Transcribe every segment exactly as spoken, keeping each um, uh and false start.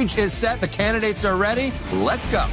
stage is set. The candidates are ready. Let's go.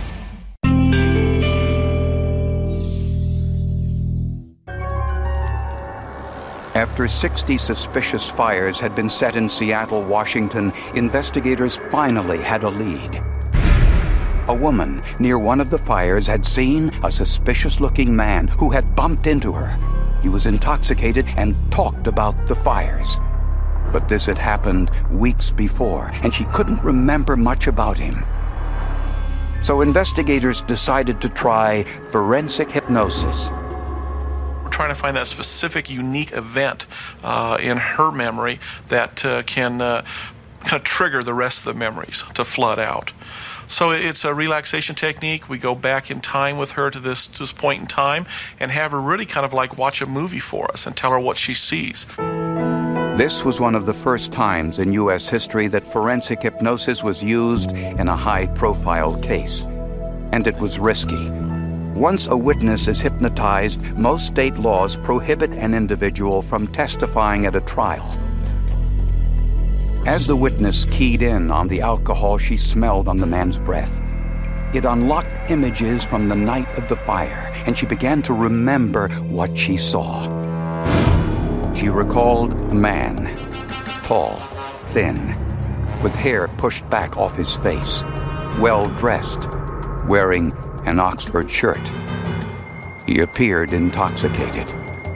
After sixty suspicious fires had been set in Seattle, Washington, investigators finally had a lead. A woman near one of the fires had seen a suspicious-looking man who had bumped into her. He was intoxicated and talked about the fires. But this had happened weeks before, and she couldn't remember much about him. So investigators decided to try forensic hypnosis. We're trying to find that specific, unique event uh, in her memory that uh, can uh, kind of trigger the rest of the memories to flood out. So it's a relaxation technique. We go back in time with her to this, to this point in time and have her really kind of like watch a movie for us and tell her what she sees. This was one of the first times in U S history that forensic hypnosis was used in a high-profile case. And it was risky. Once a witness is hypnotized, most state laws prohibit an individual from testifying at a trial. As the witness keyed in on the alcohol she smelled on the man's breath, it unlocked images from the night of the fire, and she began to remember what she saw. She recalled a man, tall, thin, with hair pushed back off his face, well-dressed, wearing an Oxford shirt. He appeared intoxicated.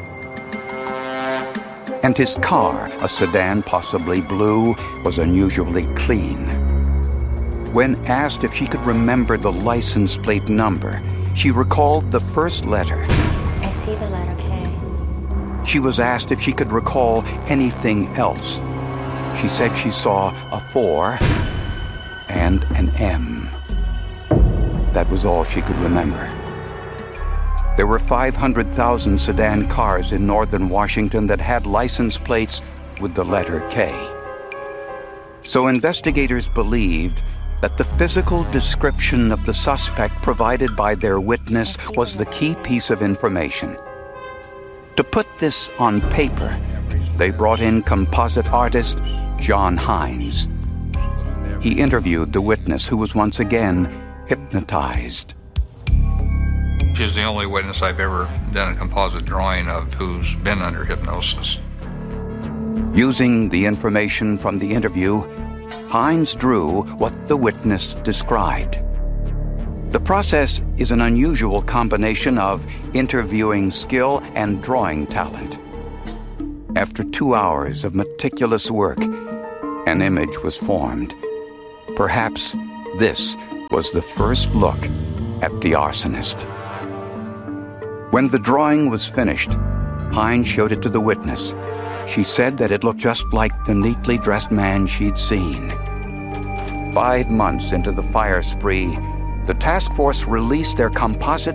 And his car, a sedan possibly blue, was unusually clean. When asked if she could remember the license plate number, she recalled the first letter. I see the letter K. She was asked if she could recall anything else. She said she saw a four and an M. That was all she could remember. There were five hundred thousand sedan cars in northern Washington that had license plates with the letter K. So investigators believed that the physical description of the suspect provided by their witness was the key piece of information. To put this on paper, they brought in composite artist John Hines. He interviewed the witness, who was once again hypnotized. She's the only witness I've ever done a composite drawing of who's been under hypnosis. Using the information from the interview, Hines drew what the witness described. The process is an unusual combination of interviewing skill and drawing talent. After two hours of meticulous work, an image was formed. Perhaps this was the first look at the arsonist. When the drawing was finished, Hines showed it to the witness. She said that it looked just like the neatly dressed man she'd seen. Five months into the fire spree, the task force released their composite